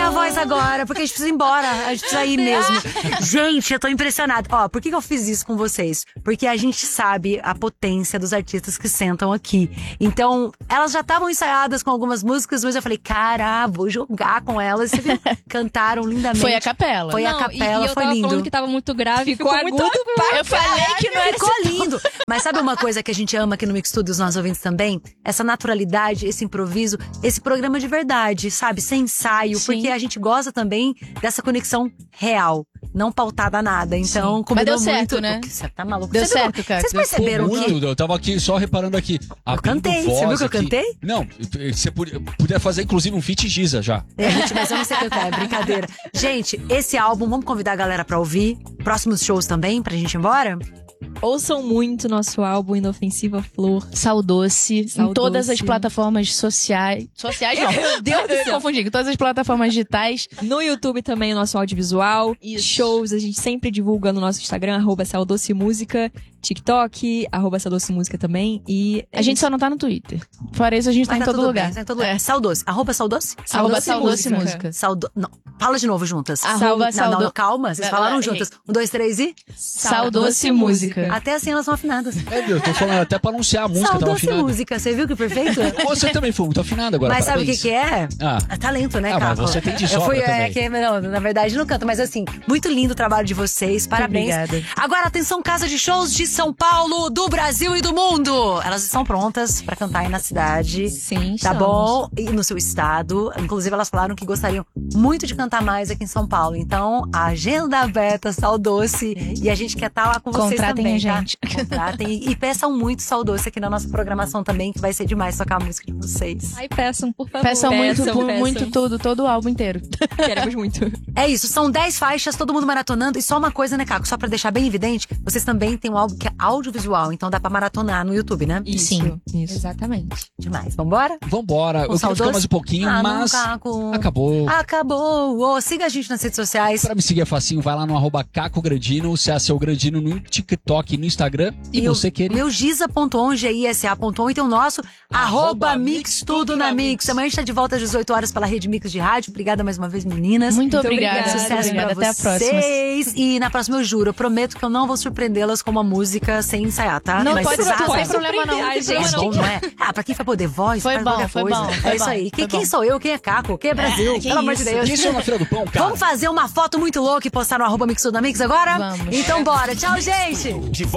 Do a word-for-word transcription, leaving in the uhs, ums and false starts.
minha voz agora, porque a gente precisa ir embora. A gente precisa ir mesmo. Gente, eu tô impressionada. Ó, por que que eu fiz isso com vocês? Porque a gente sabe a potência dos artistas que sentam aqui. Então, elas já estavam ensaiadas com algumas músicas, mas eu falei, cara, vou jogar com elas. Você viu? Cantaram lindamente. Foi a capela. Foi Não, a capela, e, e eu foi tava lindo. falando que tava muito grave, ficou, ficou muito agudo. Eu falei que não era Ficou lindo. Mas sabe uma coisa que a gente ama aqui no Mix Studio, os nossos ouvintes também? Essa naturalidade, esse improviso, esse programa de verdade, sabe? Sem ensaio. Sim. Porque a gente gosta também dessa conexão real. Não pautada a nada. Então, Sim. combinou Mas deu certo, muito. né? Você tá maluco? Deu Você viu? certo, cara. Vocês perceberam Pô, que... muito, eu tava aqui só reparando aqui. Eu cantei, você viu que eu aqui. cantei? Não, você podia, podia fazer inclusive um feat Giza já. É, gente, mas eu não sei cantar, é brincadeira. Gente, esse álbum, vamos convidar a galera pra ouvir. Próximos shows também, pra gente ir embora? Ouçam muito nosso álbum Inofensiva Flor. Saldoce, Sal em todas Doce. as plataformas sociais. Sociais não. Meu Deus do céu. Confundi. Em todas as plataformas digitais. No YouTube também o nosso audiovisual. Isso. Shows, a gente sempre divulga no nosso Instagram, arroba Saldoce Música. TikTok, arroba Saldoce Música também. E A gente só não tá no Twitter. Fora isso, a gente tá Mas em tá todo tudo lugar. bem, tá em todo lugar. É. Saudoce. Arroba Saudoce? Arroba Saldoce Saldoce Música. Música. Saldo... Não, fala de novo juntas. Arroba Não, Saldo- não, calma, vocês Vai, falaram vai, juntas. Um, dois, três e... Saldoce Música. Até assim elas são afinadas. É, meu, eu tô falando até pra anunciar a música, tava Saudoce afinada. Música, você viu que perfeito? Você também foi muito afinada agora, Mas sabe o que parabéns. que é? Ah. É talento, né, Ah, mas Caco? você tem de Eu sobra fui, é, também. que, não, na verdade não canto, mas assim, muito lindo o trabalho de vocês, parabéns. obrigada. Agora, atenção, casa de shows de São Paulo, do Brasil e do mundo. Elas estão prontas pra cantar aí na cidade. Sim, Tá estamos. bom? E no seu estado. Inclusive, elas falaram que gostariam muito de cantar mais aqui em São Paulo. Então, a agenda aberta, Saldoce. E a gente quer estar lá com vocês Contratem também, a gente. Tá? Contratem. E, e peçam muito Saldoce aqui na nossa programação também, que vai ser demais tocar a música de vocês. Ai, peçam, por favor. Peçam muito, peçam, pu- muito tudo, todo o álbum inteiro. Queremos muito. É isso, são dez faixas, todo mundo maratonando. E só uma coisa, né, Caco? Só pra deixar bem evidente, vocês também têm um álbum que é audiovisual. Então dá pra maratonar no YouTube, né? Isso. Sim, isso. Exatamente. Demais. Vambora? Vambora, eu queria Saudoce? ficar mais um pouquinho, Ah, não, mas Caco. acabou. Acabou. Ô, siga a gente nas redes sociais. Pra me seguir é facinho, vai lá no arroba Caco Grandino, C A C Grandino no TikTok e no Instagram. E, o você, querido? Meu giza ponto on, G I S A ponto on, e tem o nosso arroba Arroba Mix Mix Tudo na Mix. Amanhã a gente tá de volta às dezoito horas pela Rede Mix de Rádio. Obrigada mais uma vez, meninas. Muito, Muito obrigada. obrigada. Sucesso obrigada. pra Até a próxima. vocês. E na próxima eu juro, eu prometo que eu não vou surpreendê-las com uma música sem ensaiar, tá? Não Mas pode vocês ser, arrasam. pode problema não. Ai, Não tem gente. É problema bom, não. não é? Ah, pra quem foi poder voz, Foi faz bom, qualquer foi coisa. bom, É foi isso bom, aí. foi Quem, quem bom. sou eu? Quem é Caco? Quem é Brasil? que Pelo amor de isso? Deus. Quem sou na fila do pão, cara? Vamos fazer uma foto muito louca e postar no arroba Mix Tudo na Mix agora? Vamos. Então bora. Tchau, gente!